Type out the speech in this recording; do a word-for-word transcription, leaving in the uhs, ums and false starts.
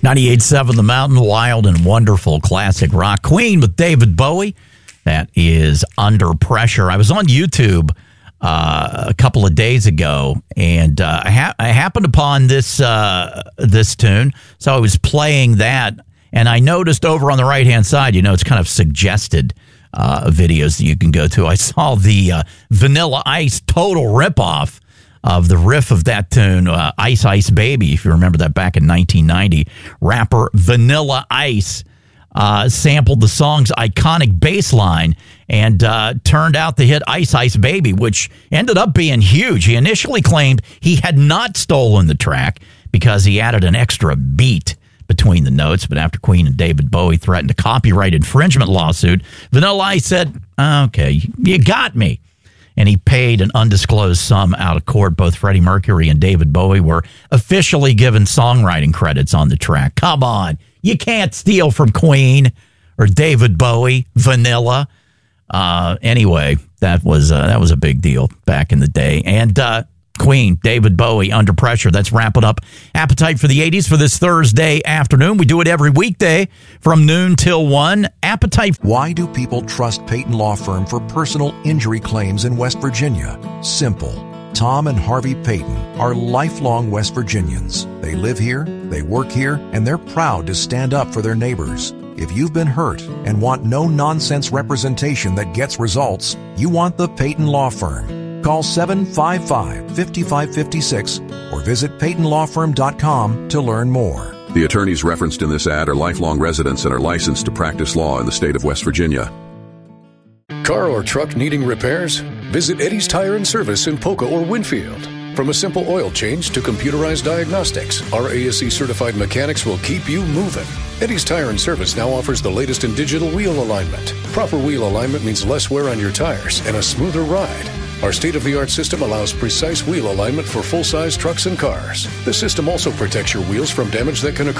ninety-eight point seven The Mountain, wild and wonderful classic rock. Queen with David Bowie. That is Under Pressure. I was on YouTube uh, a couple of days ago, and uh, I, ha- I happened upon this uh, this tune, so I was playing that, and I noticed over on the right-hand side, you know, it's kind of suggested uh, videos that you can go to. I saw the uh, Vanilla Ice total ripoff of the riff of that tune, uh, Ice Ice Baby, if you remember that back in nineteen ninety. Rapper Vanilla Ice uh, sampled the song's iconic bass line and uh, turned out the hit Ice Ice Baby, which ended up being huge. He initially claimed he had not stolen the track because he added an extra beat between the notes, but after Queen and David Bowie threatened a copyright infringement lawsuit, Vanilla Ice said, okay, you got me. And he paid an undisclosed sum out of court. Both Freddie Mercury and David Bowie were officially given songwriting credits on the track. Come on. You can't steal from Queen or David Bowie, Vanilla. Uh, anyway, that was uh, that was a big deal back in the day. And uh, Queen, David Bowie, Under Pressure. That's wrapping up Appetite for the eighties for this Thursday afternoon. We do it every weekday from noon till one. Appetite. Why do people trust Peyton Law Firm for personal injury claims in West Virginia? Simple. Tom and Harvey Peyton are lifelong West Virginians. They live here, they work here, and they're proud to stand up for their neighbors. If you've been hurt and want no-nonsense representation that gets results, you want the Peyton Law Firm. Call seven five five, five five five six or visit peyton law firm dot com to learn more. The attorneys referenced in this ad are lifelong residents and are licensed to practice law in the state of West Virginia. Car or truck needing repairs? Visit Eddie's Tire and Service in Poca or Winfield. From a simple oil change to computerized diagnostics, our A S E-certified mechanics will keep you moving. Eddie's Tire and Service now offers the latest in digital wheel alignment. Proper wheel alignment means less wear on your tires and a smoother ride. Our state-of-the-art system allows precise wheel alignment for full-size trucks and cars. The system also protects your wheels from damage that can occur